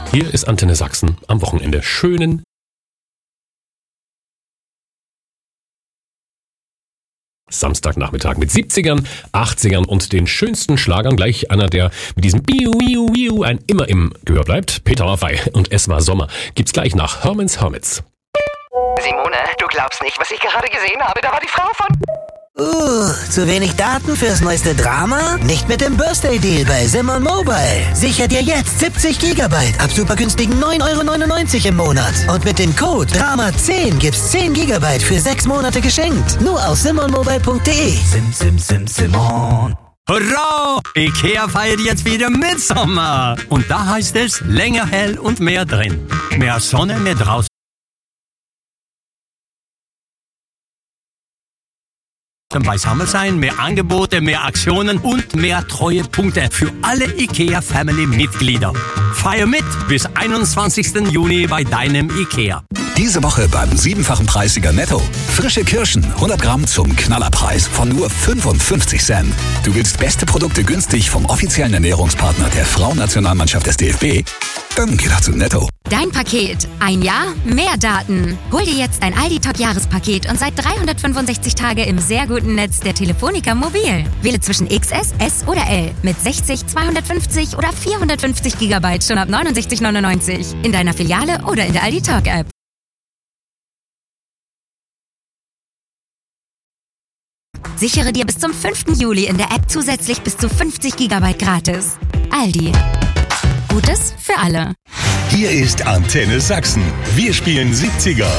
Hier ist Antenne Sachsen am Wochenende. Schönen Samstagnachmittag mit 70ern, 80ern und den schönsten Schlagern. Gleich einer, der mit diesem Biu, Biu, Biu ein immer im Gehör bleibt. Peter Maffay und Es war Sommer. Gibt's gleich nach Herman's Hermits. Simone, du glaubst nicht, was ich gerade gesehen habe. Da war die Frau von... Zu wenig Daten fürs neueste Drama? Nicht mit dem Birthday-Deal bei Simon Mobile. Sicher dir jetzt 70 GB ab super günstigen 9,99 € im Monat. Und mit dem Code DRAMA10 gibt's 10 GB für 6 Monate geschenkt. Nur auf simonmobile.de. Simon. Hurra! IKEA feiert jetzt wieder Mitsommer. Und da heißt es länger hell und mehr drin. Mehr Sonne, mehr draußen. Beisammen sein, mehr Angebote, mehr Aktionen und mehr Treuepunkte für alle IKEA Family Mitglieder. Feier mit bis 21. Juni bei deinem IKEA. Diese Woche beim 7-fachen Preissieger Netto. Frische Kirschen, 100 Gramm zum Knallerpreis von nur 55 Cent. Du willst beste Produkte günstig vom offiziellen Ernährungspartner der Frauennationalmannschaft des DFB? Dann geh doch zu Netto. Dein Paket. Ein Jahr, mehr Daten. Hol dir jetzt ein Aldi Talk Jahrespaket und seit 365 Tage im sehr guten Netz der Telefonica Mobil. Wähle zwischen XS, S oder L mit 60, 250 oder 450 GB schon ab 69,99 in deiner Filiale oder in der Aldi Talk App. Sichere dir bis zum 5. Juli in der App zusätzlich bis zu 50 GB gratis. Aldi. Gutes für alle. Hier ist Antenne Sachsen. Wir spielen 70er.